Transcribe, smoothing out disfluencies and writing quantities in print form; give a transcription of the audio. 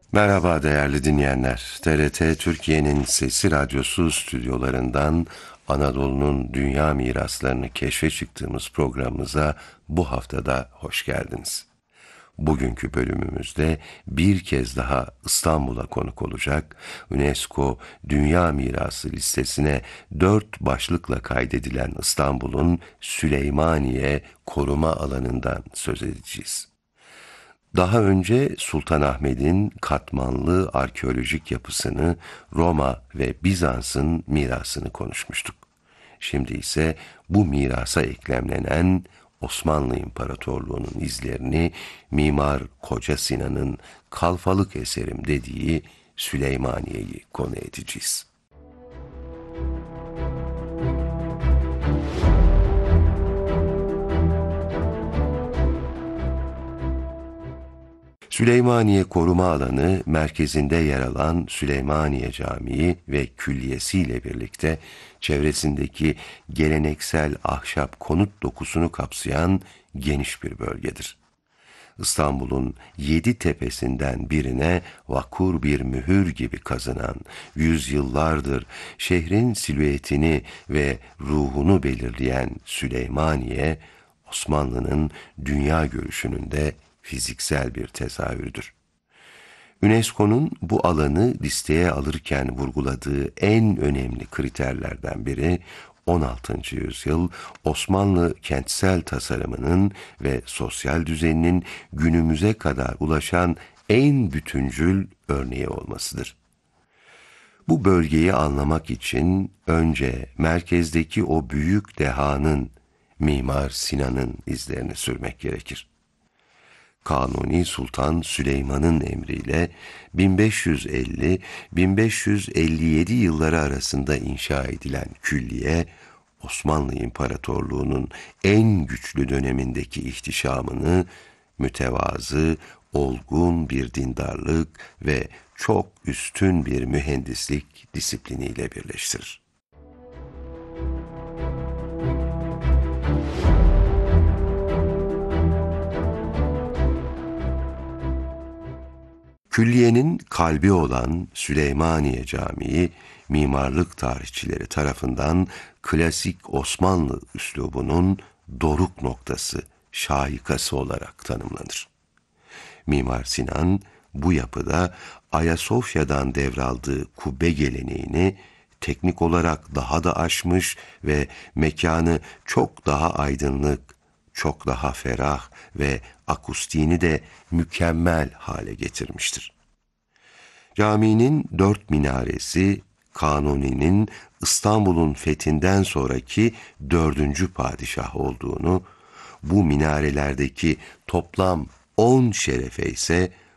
Merhaba değerli dinleyenler. TRT Türkiye'nin Sesi Radyosu stüdyolarından Anadolu'nun dünya miraslarını keşfe çıktığımız programımıza bu haftada hoş geldiniz. Bugünkü bölümümüzde bir kez daha İstanbul'a konuk olacak, UNESCO Dünya Mirası listesine 4 başlıkla kaydedilen İstanbul'un Süleymaniye koruma alanından söz edeceğiz. Daha önce Sultanahmet'in katmanlı arkeolojik yapısını, Roma ve Bizans'ın mirasını konuşmuştuk. Şimdi ise bu mirasa eklemlenen Osmanlı İmparatorluğu'nun izlerini Mimar Koca Sinan'ın kalfalık eserim dediği Süleymaniye'yi konu edeceğiz. Süleymaniye Koruma Alanı merkezinde yer alan Süleymaniye Camii ve külliyesiyle birlikte çevresindeki geleneksel ahşap konut dokusunu kapsayan geniş bir bölgedir. İstanbul'un 7 tepesinden birine vakur bir mühür gibi kazınan, yüzyıllardır şehrin silüetini ve ruhunu belirleyen Süleymaniye, Osmanlı'nın dünya görüşünün de fiziksel bir tezahürüdür. UNESCO'nun bu alanı listeye alırken vurguladığı en önemli kriterlerden biri 16. yüzyıl Osmanlı kentsel tasarımının ve sosyal düzeninin günümüze kadar ulaşan en bütüncül örneği olmasıdır. Bu bölgeyi anlamak için önce merkezdeki o büyük dehanın, Mimar Sinan'ın izlerini sürmek gerekir. Kanuni Sultan Süleyman'ın emriyle 1550-1557 yılları arasında inşa edilen külliye, Osmanlı İmparatorluğu'nun en güçlü dönemindeki ihtişamını mütevazı, olgun bir dindarlık ve çok üstün bir mühendislik disipliniyle birleştirir. Külliyenin kalbi olan Süleymaniye Camii, mimarlık tarihçileri tarafından klasik Osmanlı üslubunun doruk noktası, şahikası olarak tanımlanır. Mimar Sinan, bu yapıda Ayasofya'dan devraldığı kubbe geleneğini teknik olarak daha da aşmış ve mekanı çok daha aydınlık, çok daha ferah ve akustiğini de mükemmel hale getirmiştir. Caminin 4 minaresi, Kanuni'nin İstanbul'un fethinden sonraki 4. padişah olduğunu, bu minarelerdeki toplam 10 şerefe ise